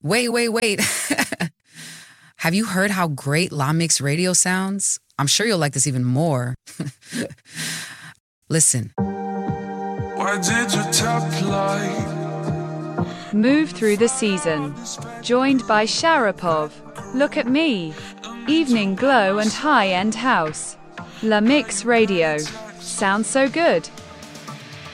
Wait. Have you heard how great La Mix Radio sounds? I'm sure you'll like this even more. Listen. Why did you tap like? Move through the season. Joined by Sharapov. Look at me. Evening glow and high-end house. La Mix Radio. Sounds so good.